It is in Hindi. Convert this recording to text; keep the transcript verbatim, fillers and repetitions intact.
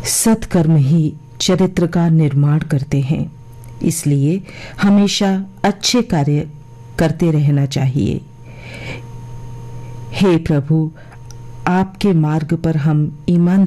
सत्कर्म ही चरित्र का निर्माण करते हैं, इसलिए हमेशा अच्छे कार्य करते रहना चाहिए। हे प्रभु, आपके मार्ग पर हम ईमान